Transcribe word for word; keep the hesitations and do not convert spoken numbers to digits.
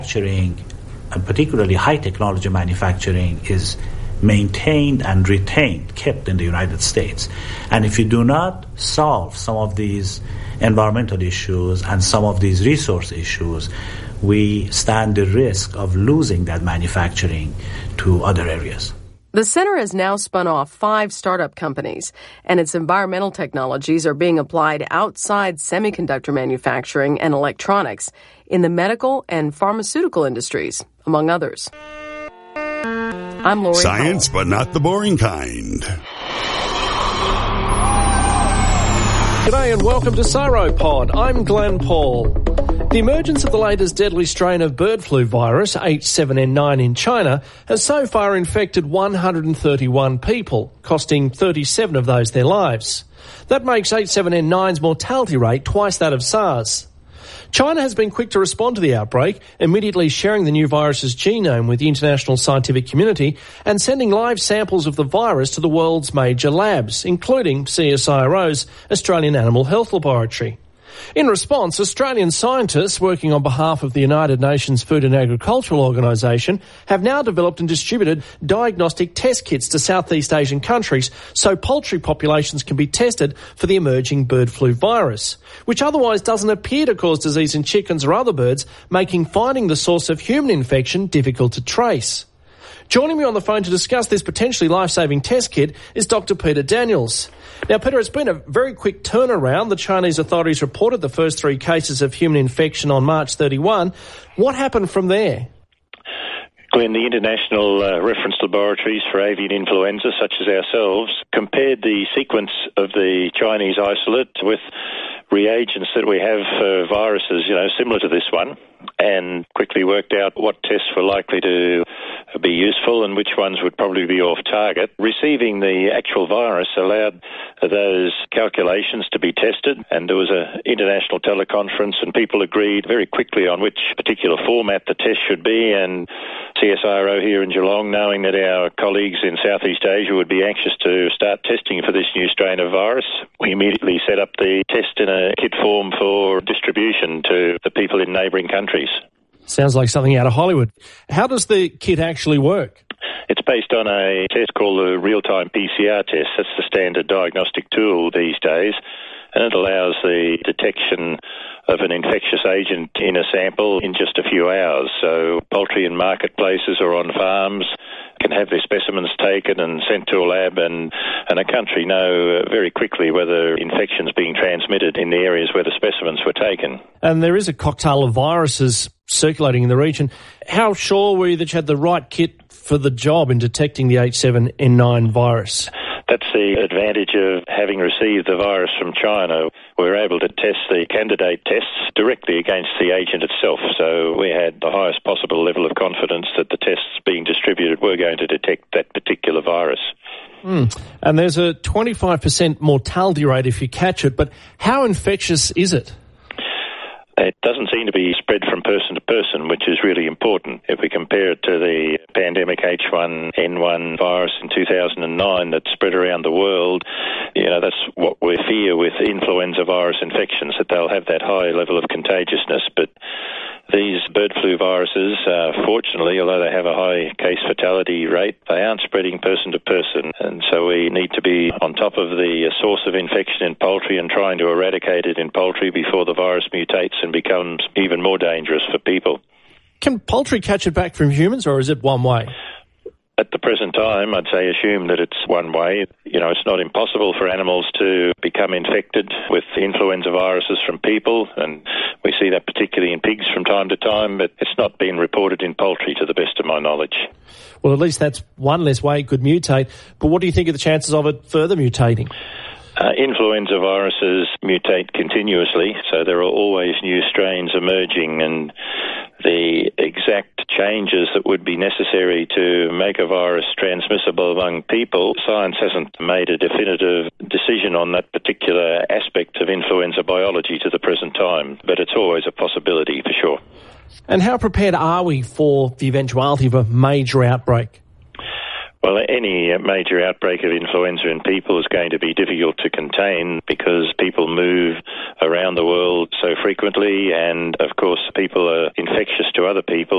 Manufacturing, and particularly high technology manufacturing, is maintained and retained, kept in the United States. And if you do not solve some of these environmental issues and some of these resource issues, we stand the risk of losing that manufacturing to other areas. The center has now spun off five startup companies, and its environmental technologies are being applied outside semiconductor manufacturing and electronics in the medical and pharmaceutical industries, among others. I'm Lori Science, Powell. But not the boring kind. G'day and welcome to Cyropod. I'm Glenn Paul. The emergence of the latest deadly strain of bird flu virus, H seven N nine in China, has so far infected one hundred thirty-one people, costing thirty-seven of those their lives. That makes H seven N nine's mortality rate twice that of SARS. China has been quick to respond to the outbreak, immediately sharing the new virus's genome with the international scientific community and sending live samples of the virus to the world's major labs, including C S I R O's Australian Animal Health Laboratory. In response, Australian scientists working on behalf of the United Nations Food and Agricultural Organisation have now developed and distributed diagnostic test kits to Southeast Asian countries so poultry populations can be tested for the emerging bird flu virus, which otherwise doesn't appear to cause disease in chickens or other birds, making finding the source of human infection difficult to trace. Joining me on the phone to discuss this potentially life-saving test kit is Doctor Peter Daniels. Now, Peter, it's been a very quick turnaround. The Chinese authorities reported the first three cases of human infection on March thirty-first. What happened from there? Glenn, the international uh, reference laboratories for avian influenza, such as ourselves, compared the sequence of the Chinese isolate with reagents that we have for viruses, you know, similar to this one, and quickly worked out what tests were likely to be useful and which ones would probably be off target. Receiving the actual virus allowed those calculations to be tested, and there was an international teleconference, and people agreed very quickly on which particular format the test should be, and C S I R O here in Geelong, knowing that our colleagues in Southeast Asia would be anxious to start testing for this new strain of virus, we immediately set up the test in a kit form for distribution to the people in neighbouring countries. Sounds like something out of Hollywood. How does the kit actually work? It's based on a test called the real-time P C R test. That's the standard diagnostic tool these days, and it allows the detection of an infectious agent in a sample in just a few hours. So poultry in marketplaces or on farms can have their specimens taken and sent to a lab, and, and a country know very quickly whether infection's being transmitted in the areas where the specimens were taken. And there is a cocktail of viruses circulating in the region. How sure were you that you had the right kit for the job in detecting the H seven N nine virus? That's the advantage of having received the virus from China. We were able to test the candidate tests directly against the agent itself. So we had the highest possible level of confidence that the tests being distributed were going to detect that particular virus. Mm. And there's a twenty-five percent mortality rate if you catch it, but how infectious is it? It doesn't seem to be spread from person to person, which is really important. If we compare it to the pandemic H one N one virus in two thousand nine that spread around the world, you know, that's what we fear with influenza virus infections, that they'll have that high level of contagiousness. But these bird flu viruses, uh, fortunately, although they have a high case fatality rate, they aren't spreading person to person. And so we need to be on top of the source of infection in poultry and trying to eradicate it in poultry before the virus mutates and becomes even more dangerous for people. Can poultry catch it back from humans, or is it one way? At the present time, I'd say assume that it's one way. You know, it's not impossible for animals to become infected with influenza viruses from people, and we see that particularly in pigs from time to time, but it's not been reported in poultry to the best of my knowledge. Well, at least that's one less way it could mutate, but what do you think of the chances of it further mutating? Uh, influenza viruses mutate continuously, so there are always new strains emerging, and the exact changes that would be necessary to make a virus transmissible among people, science hasn't made a definitive decision on that particular aspect of influenza biology to the present time, but it's always a possibility for sure. And how prepared are we for the eventuality of a major outbreak? Well, any major outbreak of influenza in people is going to be difficult to contain because people move around the world so frequently, and of course people are infectious to other people.